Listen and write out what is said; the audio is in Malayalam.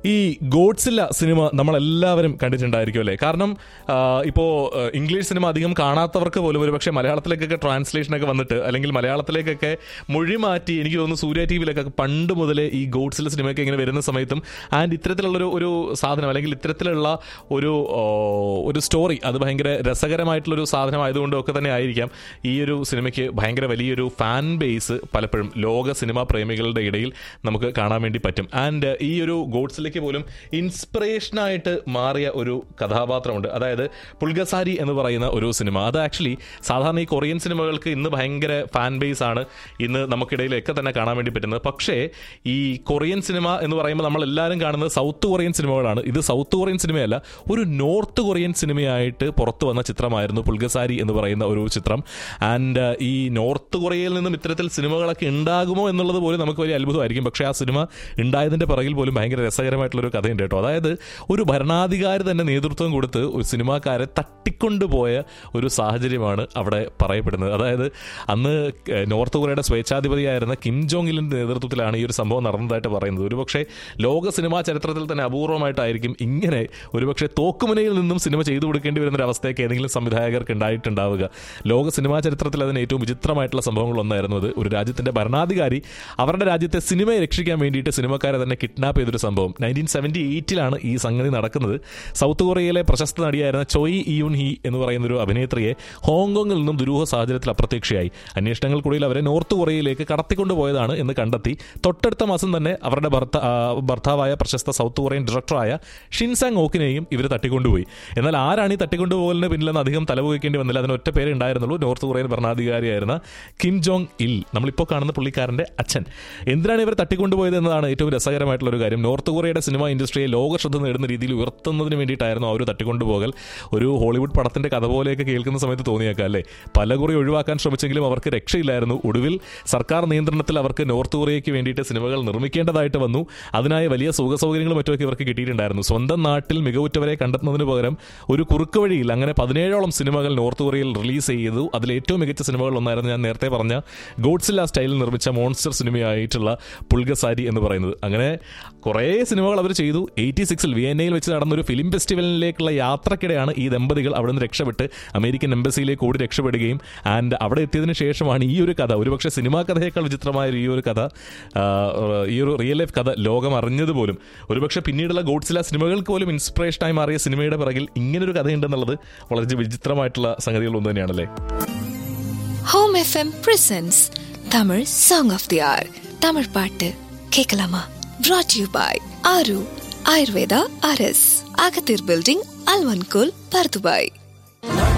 ഈ ഗോഡ്സില്ല സിനിമ നമ്മളെല്ലാവരും കണ്ടിട്ടുണ്ടായിരിക്കും അല്ലേ? കാരണം ഇപ്പോൾ ഇംഗ്ലീഷ് സിനിമ അധികം കാണാത്തവർക്ക് പോലും ഒരു പക്ഷേ മലയാളത്തിലേക്കൊക്കെ ട്രാൻസ്ലേഷനൊക്കെ വന്നിട്ട് അല്ലെങ്കിൽ മലയാളത്തിലേക്കൊക്കെ മൊഴി മാറ്റി എനിക്ക് തോന്നുന്നു സൂര്യ ടി വിയിലൊക്കെ പണ്ട് മുതലേ ഈ ഗോഡ്സില്ല സിനിമയൊക്കെ ഇങ്ങനെ വരുന്ന സമയത്തും ആൻഡ് ഇത്തരത്തിലുള്ളൊരു ഒരു സാധനം അല്ലെങ്കിൽ ഇത്തരത്തിലുള്ള ഒരു സ്റ്റോറി അത് ഭയങ്കര രസകരമായിട്ടുള്ളൊരു സാധനമായതുകൊണ്ടും ഒക്കെ തന്നെ ആയിരിക്കാം ഈ ഒരു സിനിമയ്ക്ക് ഭയങ്കര വലിയൊരു ഫാൻ ബേസ് പലപ്പോഴും ലോക സിനിമാ പ്രേമികളുടെ ഇടയിൽ നമുക്ക് കാണാൻ വേണ്ടി പറ്റും. ആൻഡ് ഈ ഒരു ഗോഡ്സിലേക്ക് പോലും ഇൻസ്പിറേഷനായിട്ട് മാറിയ ഒരു കഥാപാത്രമുണ്ട്. അതായത് പുൽഗസാരി എന്ന് പറയുന്ന ഒരു സിനിമ. അത് ആക്ച്വലി സാധാരണ ഈ കൊറിയൻ സിനിമകൾക്ക് ഇന്ന് ഭയങ്കര ഫാൻ ബേസ് ആണ് ഇന്ന് നമുക്കിടയിലൊക്കെ തന്നെ കാണാൻ വേണ്ടി പറ്റുന്നത്. പക്ഷേ ഈ കൊറിയൻ സിനിമ എന്ന് പറയുമ്പോൾ നമ്മളെല്ലാവരും കാണുന്നത് സൗത്ത് കൊറിയൻ സിനിമകളാണ്. ഇത് സൗത്ത് കൊറിയൻ സിനിമയല്ല, ഒരു നോർത്ത് കൊറിയൻ സിനിമയായിട്ട് പുറത്തു വന്ന ചിത്രമായിരുന്നു പുൽഗസാരി എന്ന് പറയുന്ന ഒരു ചിത്രം. ആൻഡ് ഈ നോർത്ത് കൊറിയയിൽ നിന്നും ഇത്തരത്തിൽ സിനിമകളൊക്കെ ഉണ്ടാകുമോ എന്നുള്ളത് പോലും നമുക്ക് വലിയ അത്ഭുതമായിരിക്കും. പക്ഷേ ആ സിനിമ ഉണ്ടായതിൻ്റെ പിറകിൽ പോലും ഭയങ്കര രസകരമായിട്ടുള്ളൊരു കഥയുണ്ട് കേട്ടോ. അതായത് ഒരു ഭരണാധികാരി തന്നെ നേതൃത്വം കൊടുത്ത് ഒരു സിനിമാക്കാരെ തട്ടിക്കൊണ്ടുപോയ ഒരു സാഹചര്യമാണ് അവിടെ പറയപ്പെടുന്നത്. അതായത് അന്ന് നോർത്ത് കൊറിയയുടെ സ്വേച്ഛാധിപതിയായിരുന്ന കിം ജോങ് ഇലിൻ്റെ നേതൃത്വത്തിലാണ് ഈ ഒരു സംഭവം നടന്നതായിട്ട് പറയുന്നത്. ഒരുപക്ഷെ ലോക സിനിമാ ചരിത്രത്തിൽ തന്നെ അപൂർവമായിട്ടായിരിക്കും ഇങ്ങനെ ഒരുപക്ഷെ തോക്കുമുനയിൽ നിന്നും സിനിമ ചെയ്തു കൊടുക്കേണ്ടി വരുന്നൊരു അവസ്ഥയൊക്കെ ഏതെങ്കിലും സംവിധായകർക്ക് ഉണ്ടായിട്ടുണ്ടാവുക. ലോക സിനിമാ ചരിത്രത്തിൽ അതിന് ഏറ്റവും വിചിത്രമായിട്ടുള്ള സംഭവങ്ങളൊന്നായിരുന്നു അത്. ഒരു രാജ്യത്തിൻ്റെ ഭരണാധികാരി അവരുടെ രാജ്യത്തെ സിനിമയെ രക്ഷിക്കാൻ വേണ്ടിയിട്ട് സിനിമക്കാരെ തന്നെ കിഡ്നാപ്പ് ചെയ്തൊരു സംഭവം 1978 ഈ സംഗതി നടക്കുന്നത്. സൗത്ത് കൊറിയയിലെ പ്രശസ്ത നടിയായിരുന്ന ചോയ് ഇയുൻ ഹി എന്ന് പറയുന്നൊരു അഭിനേത്രിയെ ഹോങ്കോങ്ങിൽ നിന്നും ദുരൂഹ സാഹചര്യത്തിൽ അപ്രത്യക്ഷയായി. അന്വേഷണങ്ങൾക്കുള്ളിൽ അവരെ നോർത്ത് കൊറിയയിലേക്ക് കടത്തിക്കൊണ്ടുപോയതാണ് എന്ന് കണ്ടെത്തി. തൊട്ടടുത്ത മാസം തന്നെ അവരുടെ ഭർത്താവായ പ്രശസ്ത സൗത്ത് കൊറിയൻ ഡയറക്ടറായ ഷിൻസാങ് ഓക്കിനെയും ഇവർ തട്ടിക്കൊണ്ടുപോയി. എന്നാൽ ആരാണ് ഈ തട്ടിക്കൊണ്ടുപോകലിന് പിന്നിലെന്ന് അധികം തലപോയിക്കേണ്ടി വന്നില്ല. അതിന് ഒറ്റ പേരെ ഉണ്ടായിരുന്നുള്ളൂ, നോർത്ത് കൊറിയൻ ഭരണാധികാരിയായിരുന്ന കിം ജോങ് ഇൽ, നമ്മളിപ്പോൾ കാണുന്ന പുള്ളിക്കാരൻ്റെ അച്ഛൻ. എന്തിനാണ് ഇവർ തട്ടിക്കൊണ്ടുപോയത് എന്നതാണ് ഏറ്റവും രസകരമായിട്ടുള്ളൊരു കാര്യം. നോർത്ത് കൊറിയയുടെ സിനിമാ ഇൻഡസ്ട്രിയെ ലോക ശ്രദ്ധ നേടുന്ന രീതിയിൽ ഉയർത്തുന്നതിന് വേണ്ടിയിട്ടായിരുന്നു അവർ തട്ടിക്കൊണ്ടുപോകൽ. ഒരു ഹോളിവുഡ് പടത്തിൻ്റെ കഥ പോലെയൊക്കെ കേൾക്കുന്ന സമയത്ത് തോന്നിയേക്കാം അല്ലേ? പലകുറി ഒഴിവാക്കാൻ ശ്രമിച്ചെങ്കിലും അവർക്ക് രക്ഷയില്ലായിരുന്നു. ഒടുവിൽ സർക്കാർ നിയന്ത്രണത്തിൽ അവർക്ക് നോർത്ത് കൊറിയയ്ക്ക് വേണ്ടിയിട്ട് സിനിമകൾ നിർമ്മിക്കേണ്ടതായിട്ട് വന്നു. അതിനായി വലിയ സുഖസൗകര്യങ്ങളും മറ്റുമൊക്കെ ഇവർക്ക് കിട്ടിയിട്ടുണ്ടായിരുന്നു. സ്വന്തം നാട്ടിൽ മികവുറ്റവരെ കണ്ടെത്തുന്നതിന് പകരം ഒരു കുറുക്ക് വഴിയിൽ അങ്ങനെ 17ഓളം സിനിമകൾ നോർത്ത് കൊറിയയിൽ റിലീസ് ചെയ്തു. അതിൽ ഏറ്റവും മികച്ച സിനിമകൾ ഒന്നായിരുന്നു ഞാൻ നേരത്തെ പറഞ്ഞ ഗോഡ്സില്ല സ്റ്റൈലിൽ നിർമ്മിച്ച മോൺസ്റ്റർ സിനിമയായിട്ടുള്ള പുൽഗസാരി എന്ന് പറയുന്നത്. അങ്ങനെ കുറേ സിനിമകൾ അവർ ചെയ്തു. 86 വിയന്നയിൽ വെച്ച് നടന്നൊരു ഫിലിം ഫെസ്റ്റിവലിലേക്കുള്ള യാത്രക്കിടെയാണ് ഈ ദമ്പതികൾ അവിടെ നിന്ന് രക്ഷപ്പെട്ട് അമേരിക്കൻ എംബസിയിലേക്ക് ഓടി രക്ഷപ്പെടുകയും ആൻഡ് അവിടെ എത്തിയതിനു ശേഷമാണ് ഈ ഒരു കഥ, ഒരുപക്ഷെ സിനിമാ കഥയേക്കാൾ വിചിത്രമായ ഈ ഒരു കഥ, ഈ ഒരു റിയൽ ലൈഫ് കഥ ലോകം അറിഞ്ഞതുപോലും. ഒരുപക്ഷെ പിന്നീടുള്ള ഗോഡ്സില്ല സിനിമകൾക്ക് പോലും ഇൻസ്പിറേഷനായി മാറിയ സിനിമയുടെ പിറകിൽ ഇങ്ങനൊരു കഥയുണ്ടെന്നുള്ളത് വളരെ വിചിത്രമായിട്ടുള്ള സംഗതികളൊന്നും തന്നെയാണല്ലേ. Home FM presents Tamil song of the R. Tamil പാട്ട് കേൾക്കലാമാ? brought to you by ആരു ആയുർവേദ RS, അകത്തീർ ബിൽഡിംഗ്, അൽവൻകൂൽ, പർദുബായ്.